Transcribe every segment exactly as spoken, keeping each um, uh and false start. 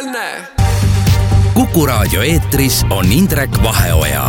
Jänne. Kuku Raadio eetris on Indrek Vaheoja.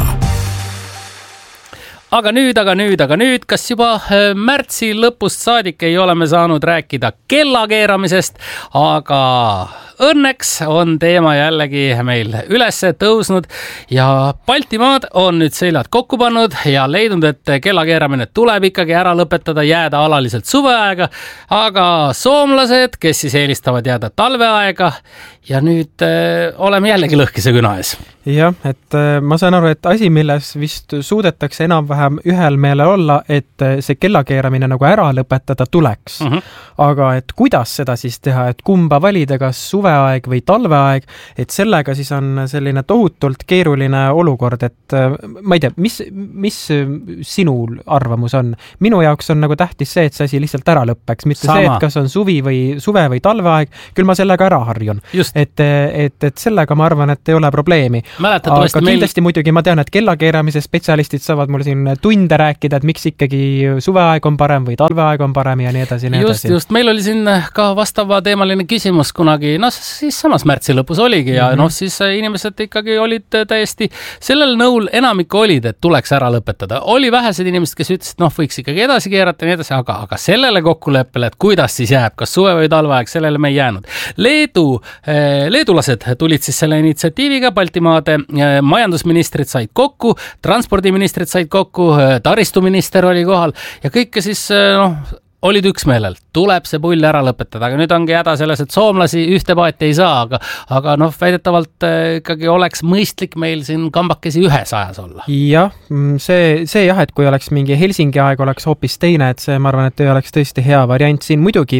Aga nüüd, aga nüüd, aga nüüd, kas juba märtsi lõpust saadik ei ole me saanud rääkida kellakeeramisest, aga õnneks on teema jällegi meil üles tõusnud ja Baltimaad on nüüd seljad kokku pannud ja leidnud, et kellakeeramine tuleb ikkagi ära lõpetada, jääda alaliselt suveaega, aga soomlased, kes siis eelistavad jääda talveaega ja nüüd äh, oleme jällegi lõhkise küna ees. Jah, et äh, ma saan aru, et asi, milles vist suudetakse enam-vähem ühel meelel olla, et äh, see kellakeeramine nagu ära lõpetada tuleks. Uh-huh. Aga et kuidas seda siis teha, et kumba valida, kas suveaeg või talveaeg, et sellega siis on selline tohutult keeruline olukord, et äh, ma ei tea, mis, mis sinu arvamus on? Minu jaoks on nagu tähtis see, et see asi lihtsalt ära lõppeks, mitte Sama. see, et kas on suvi või suve või talveaeg, küll ma sellega ära harjun. Just. Et, et, et sellega ma arvan, et ei ole probleemi. Mäletad, aga kindlasti meil... muidugi ma tean, et kellakeeramise spetsialistid saavad mulle siin tunde rääkida, et miks ikkagi suveaeg on parem või talveaeg on parem ja nii edasi. Nii just, edasi. just. Meil oli siin ka vastava teemaline küsimus kunagi, no siis samas märtsi lõpus oligi ja mm-hmm. noh, siis inimesed ikkagi olid täiesti sellel nõul, enamik olid, et tuleks ära lõpetada. Oli vähesed inimesed, kes ütlesid, noh, võiks ikkagi edasi keerata ja nii edasi, aga, aga sellele kokkuleppele, et kuidas siis jääb, kas suve või talveaeg, sellele me ei jäänud. Leedu Leedulased tulid siis selle initsiatiiviga, Baltimaade majandusministrid said kokku, transpordiministrid said kokku, taristuminister oli kohal ja kõike siis, noh, olid üksmeelel. Tuleb see pull ära lõpetada, aga nüüd ongi häda selles, et soomlasi ühte paati ei saa, aga, aga noh, väidetavalt ikkagi oleks mõistlik meil siin kambakesi ühes ajas olla. Jah, see, see jah, et kui oleks mingi Helsingi aeg oleks hoopis teine, et see, ma arvan, et ei oleks tõesti hea variant siin. Muidugi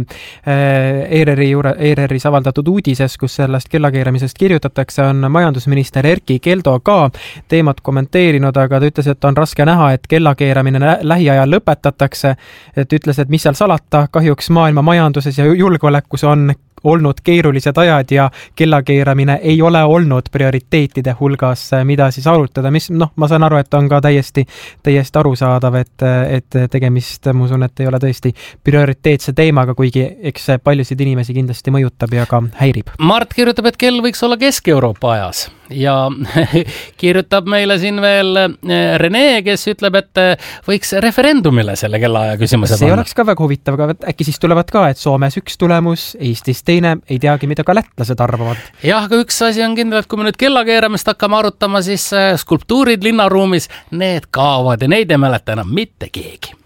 E R R-i juure, E R R-is avaldatud uudises, kus sellest kellakeeramisest kirjutatakse, on majandusminister Erkki Keldo ka teemat kommenteerinud, aga ta ütles, et on raske näha, et kellakeeramine lähiajal lõpetatakse, et ütles, et mis seal salata, kahjuks maailma majanduses ja julgeolekus on olnud keerulised ajad ja kellakeeramine ei ole olnud prioriteetide hulgas, mida siis arutada, mis noh, ma saan aru, et on ka täiesti, täiesti arusaadav, et, et tegemist, ma usun, et ei ole tõesti prioriteetse teemaga, kuigi eks paljusid inimesi kindlasti mõjutab ja ka häirib. Mart kirjutab, et kell võiks olla Kesk-Euroopa ajas ja kirjutab meile siin veel Rene, kes ütleb, et võiks referendumile selle kellaaja küsimuse see panna. Oleks ka väga huvitav, aga äkki siis tulevad ka, et Soomes üks tulemus, Eestis teine, ei teagi, mida ka lätlased arvavad. Jah, aga üks asi on kindel, et kui me nüüd kellakeeramist hakkame arutama, siis skulptuurid linnaruumis, need kaovad ja neid ei mäleta enam mitte keegi.